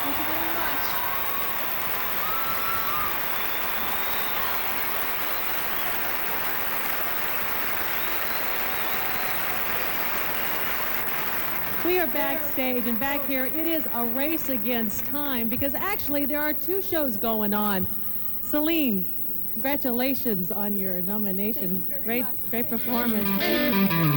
Thank you very much. We are backstage, and back here, it is a race against time because actually there are two shows going on. Celine, congratulations on your nomination. Great performance.